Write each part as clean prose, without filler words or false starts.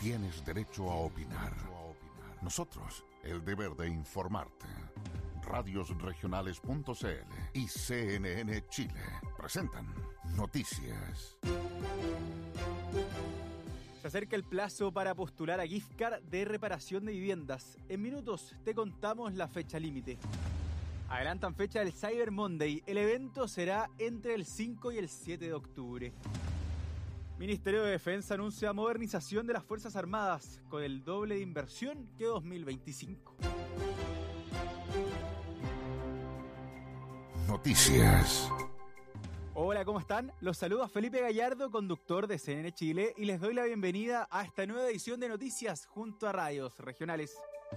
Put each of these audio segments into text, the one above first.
tienes derecho a opinar. Nosotros, el deber de informarte. Radiosregionales.cl y CNN Chile presentan Noticias. Se acerca el plazo para postular a gift card de reparación de viviendas. En minutos te contamos la fecha límite. Adelantan fecha del Cyber Monday. El evento será entre el 5 y el 7 de octubre. Ministerio de Defensa anuncia modernización de las Fuerzas Armadas con el doble de inversión que 2025. Noticias. Hola, ¿cómo están? Los saluda Felipe Gallardo, conductor de CNN Chile, y les doy la bienvenida a esta nueva edición de Noticias junto a Radios Regionales.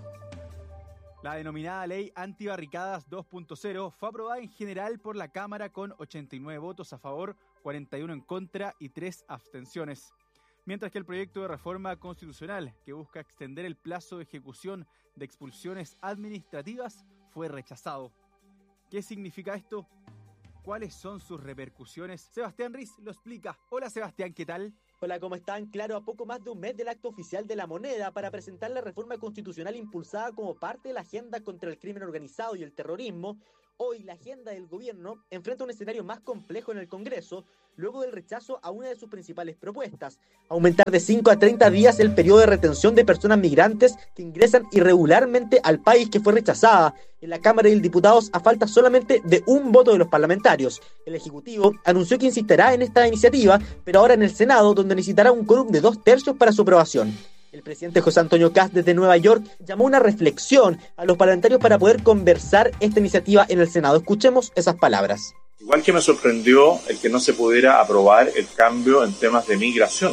La denominada Ley Antibarricadas 2.0 fue aprobada en general por la Cámara con 89 votos a favor, 41 en contra y 3 abstenciones. Mientras que el proyecto de reforma constitucional, que busca extender el plazo de ejecución de expulsiones administrativas, fue rechazado. ¿Qué significa esto? ¿Cuáles son sus repercusiones? Sebastián Riz lo explica. Hola Sebastián, ¿qué tal? Hola, ¿cómo están? Claro, a poco más de un mes del acto oficial de la moneda para presentar la reforma constitucional impulsada como parte de la agenda contra el crimen organizado y el terrorismo, hoy la agenda del gobierno enfrenta un escenario más complejo en el Congreso, luego del rechazo a una de sus principales propuestas: aumentar de 5 a 30 días el periodo de retención de personas migrantes que ingresan irregularmente al país, que fue rechazada en la Cámara de Diputados a falta solamente de un voto de los parlamentarios. El Ejecutivo anunció que insistirá en esta iniciativa, pero ahora en el Senado, donde necesitará un quórum de 2/3 para su aprobación. El presidente José Antonio Kast desde Nueva York llamó a una reflexión a los parlamentarios para poder conversar esta iniciativa en el Senado. Escuchemos esas palabras. Igual que me sorprendió el que no se pudiera aprobar el cambio en temas de migración.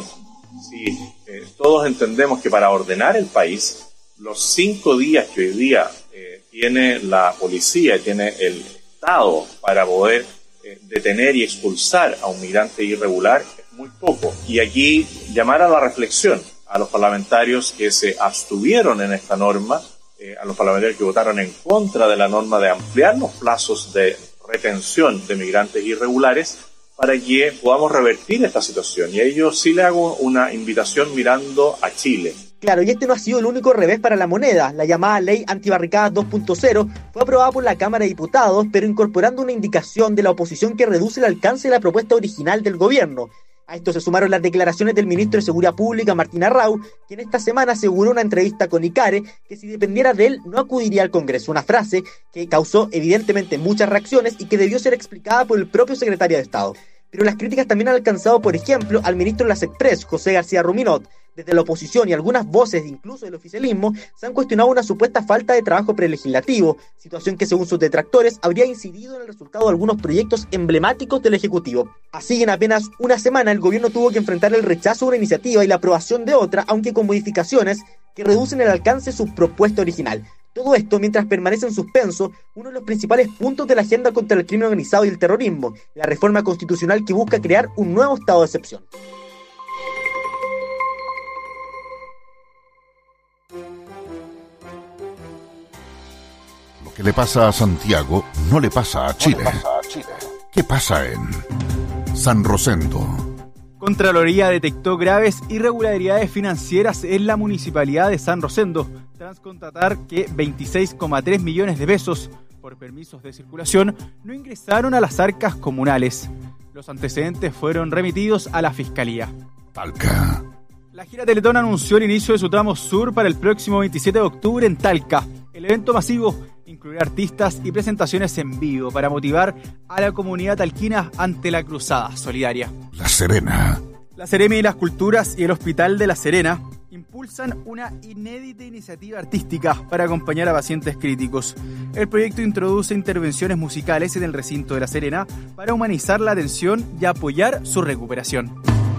Si todos entendemos que para ordenar el país, los 5 días que hoy día tiene la policía, tiene el Estado para poder detener y expulsar a un migrante irregular es muy poco. Y aquí llamar a la reflexión a los parlamentarios que se abstuvieron en esta norma, a los parlamentarios que votaron en contra de la norma de ampliar los plazos de retención de migrantes irregulares, para que podamos revertir esta situación. Y a ellos sí le hago una invitación mirando a Chile. Claro, y este no ha sido el único revés para la moneda. La llamada Ley Antibarricadas 2.0 fue aprobada por la Cámara de Diputados, pero incorporando una indicación de la oposición que reduce el alcance de la propuesta original del gobierno. A esto se sumaron las declaraciones del ministro de Seguridad Pública, Martín Arrau, quien esta semana aseguró en una entrevista con Icare que si dependiera de él no acudiría al Congreso. Una frase que causó evidentemente muchas reacciones y que debió ser explicada por el propio secretario de Estado. Pero las críticas también han alcanzado, por ejemplo, al ministro de las Express, José García Ruminot. Desde la oposición y algunas voces, incluso del oficialismo, se han cuestionado una supuesta falta de trabajo prelegislativo, situación que según sus detractores habría incidido en el resultado de algunos proyectos emblemáticos del Ejecutivo. Así, en apenas una semana, el gobierno tuvo que enfrentar el rechazo de una iniciativa y la aprobación de otra, aunque con modificaciones que reducen el alcance de su propuesta original. Todo esto mientras permanece en suspenso uno de los principales puntos de la agenda contra el crimen organizado y el terrorismo, la reforma constitucional que busca crear un nuevo estado de excepción. Lo que le pasa a Santiago no le pasa a Chile. ¿Qué pasa en San Rosendo? Contraloría detectó graves irregularidades financieras en la municipalidad de San Rosendo, tras constatar que 26,3 millones de pesos por permisos de circulación no ingresaron a las arcas comunales. Los antecedentes fueron remitidos a la Fiscalía. Talca. La gira Teletón anunció el inicio de su tramo sur para el próximo 27 de octubre en Talca. El evento masivo incluirá artistas y presentaciones en vivo para motivar a la comunidad talquina ante la cruzada solidaria. La Serena. La Seremi de las Culturas y el Hospital de La Serena impulsan una inédita iniciativa artística para acompañar a pacientes críticos. El proyecto introduce intervenciones musicales en el recinto de La Serena para humanizar la atención y apoyar su recuperación.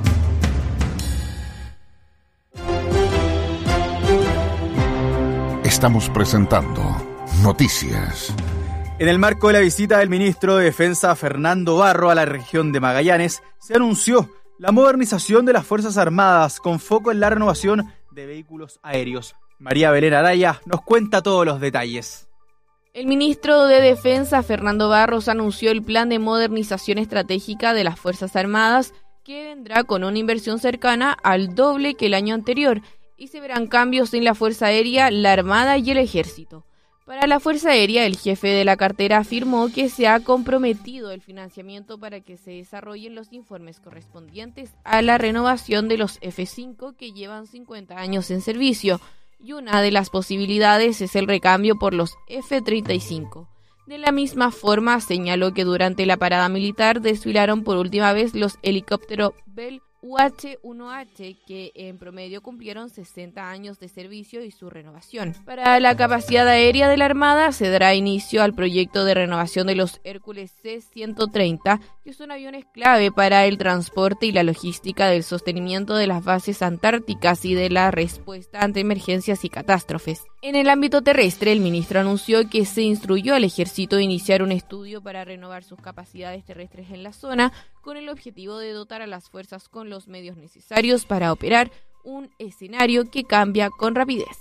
Estamos presentando Noticias. En el marco de la visita del ministro de Defensa Fernando Barro a la región de Magallanes, se anunció la modernización de las Fuerzas Armadas con foco en la renovación de vehículos aéreos. María Belén Araya nos cuenta todos los detalles. El ministro de Defensa Fernando Barros anunció el plan de modernización estratégica de las Fuerzas Armadas, que vendrá con una inversión cercana al doble que el año anterior, y se verán cambios en la Fuerza Aérea, la Armada y el Ejército. Para la Fuerza Aérea, el jefe de la cartera afirmó que se ha comprometido el financiamiento para que se desarrollen los informes correspondientes a la renovación de los F-5 que llevan 50 años en servicio, y una de las posibilidades es el recambio por los F-35. De la misma forma, señaló que durante la parada militar desfilaron por última vez los helicópteros Bell UH-1H, que en promedio cumplieron 60 años de servicio y su renovación. Para la capacidad aérea de la Armada se dará inicio al proyecto de renovación de los Hércules C-130, que son aviones clave para el transporte y la logística del sostenimiento de las bases antárticas y de la respuesta ante emergencias y catástrofes. En el ámbito terrestre, el ministro anunció que se instruyó al Ejército a iniciar un estudio para renovar sus capacidades terrestres en la zona, con el objetivo de dotar a las fuerzas con los medios necesarios para operar un escenario que cambia con rapidez.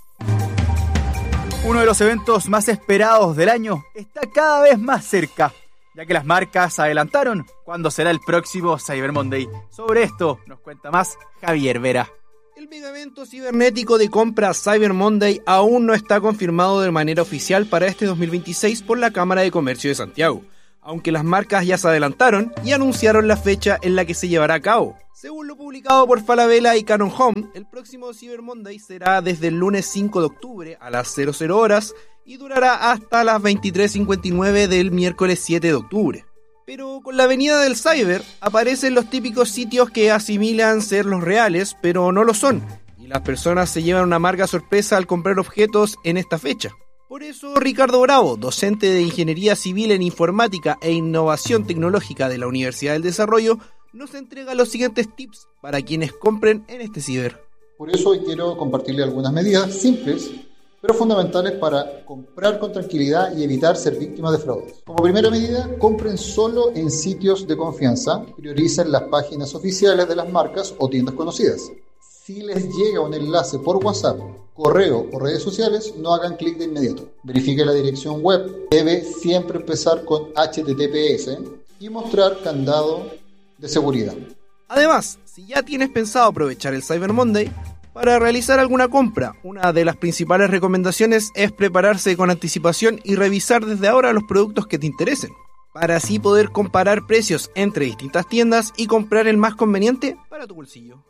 Uno de los eventos más esperados del año está cada vez más cerca, ya que las marcas adelantaron cuándo será el próximo Cyber Monday. Sobre esto nos cuenta más Javier Vera. El megaevento cibernético de compras Cyber Monday aún no está confirmado de manera oficial para este 2026 por la Cámara de Comercio de Santiago, aunque las marcas ya se adelantaron y anunciaron la fecha en la que se llevará a cabo. Según lo publicado por Falabella y Canon Home, el próximo Cyber Monday será desde el lunes 5 de octubre a las 00 horas y durará hasta las 23:59 del miércoles 7 de octubre. Pero con la venida del cyber aparecen los típicos sitios que asimilan ser los reales, pero no lo son, y las personas se llevan una amarga sorpresa al comprar objetos en esta fecha. Por eso, Ricardo Bravo, docente de Ingeniería Civil en Informática e Innovación Tecnológica de la Universidad del Desarrollo, nos entrega los siguientes tips para quienes compren en este ciber. Por eso hoy quiero compartirle algunas medidas simples, pero fundamentales para comprar con tranquilidad y evitar ser víctimas de fraudes. Como primera medida, compren solo en sitios de confianza, prioricen las páginas oficiales de las marcas o tiendas conocidas. Si les llega un enlace por WhatsApp, correo o redes sociales, no hagan clic de inmediato. Verifique la dirección web. Debe siempre empezar con HTTPS y mostrar candado de seguridad. Además, si ya tienes pensado aprovechar el Cyber Monday para realizar alguna compra, una de las principales recomendaciones es prepararse con anticipación y revisar desde ahora los productos que te interesen, para así poder comparar precios entre distintas tiendas y comprar el más conveniente para tu bolsillo.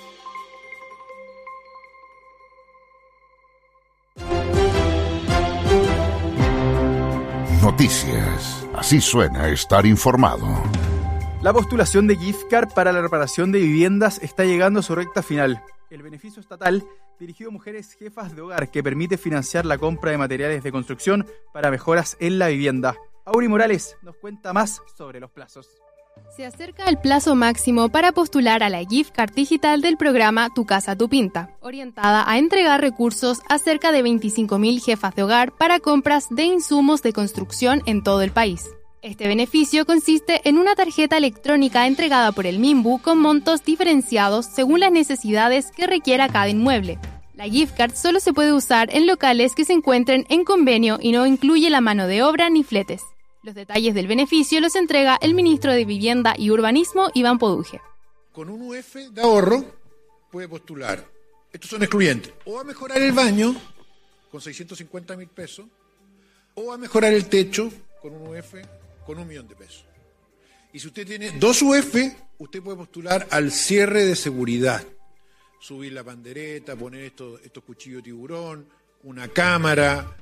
Noticias. Así suena estar informado. La postulación de gift card para la reparación de viviendas está llegando a su recta final. El beneficio estatal dirigido a mujeres jefas de hogar que permite financiar la compra de materiales de construcción para mejoras en la vivienda. Auri Morales nos cuenta más sobre los plazos. Se acerca el plazo máximo para postular a la gift card digital del programa Tu Casa Tu Pinta, orientada a entregar recursos a cerca de 25.000 jefas de hogar para compras de insumos de construcción en todo el país. Este beneficio consiste en una tarjeta electrónica entregada por el MIMBU con montos diferenciados según las necesidades que requiera cada inmueble. La gift card solo se puede usar en locales que se encuentren en convenio y no incluye la mano de obra ni fletes. Los detalles del beneficio los entrega el ministro de Vivienda y Urbanismo, Iván Poduje. Con un UF de ahorro puede postular, estos son excluyentes, o a mejorar el baño con 650.000 pesos, o a mejorar el techo con un UF con 1.000.000 de pesos. Y si usted tiene 2 UF, usted puede postular al cierre de seguridad, subir la pandereta, poner estos cuchillos de tiburón, una cámara,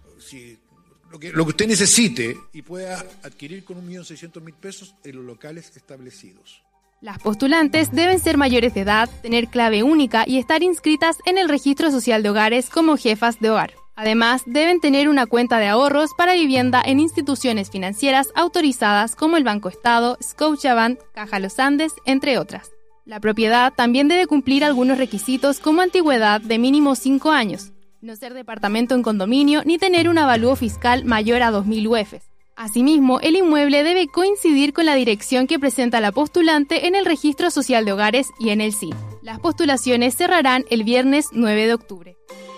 lo que usted necesite y pueda adquirir con 1.600.000 pesos en los locales establecidos. Las postulantes deben ser mayores de edad, tener clave única y estar inscritas en el Registro Social de Hogares como jefas de hogar. Además, deben tener una cuenta de ahorros para vivienda en instituciones financieras autorizadas como el Banco Estado, Scotiabank, Caja Los Andes, entre otras. La propiedad también debe cumplir algunos requisitos como antigüedad de mínimo 5 años, no ser departamento en condominio ni tener un avalúo fiscal mayor a 2.000 UFs. Asimismo, el inmueble debe coincidir con la dirección que presenta la postulante en el Registro Social de Hogares y en el CIN. Las postulaciones cerrarán el viernes 9 de octubre.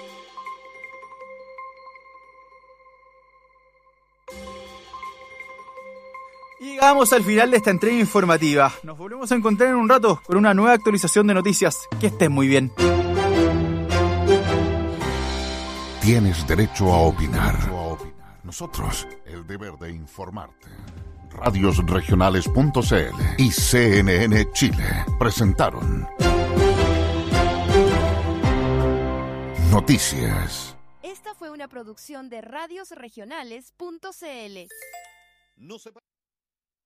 Y llegamos al final de esta entrega informativa. Nos volvemos a encontrar en un rato con una nueva actualización de noticias. Que estén muy bien. tienes derecho a opinar. Nosotros, el deber de informarte. Radiosregionales.cl y CNN Chile presentaron Noticias. Esta fue una producción de radiosregionales.cl.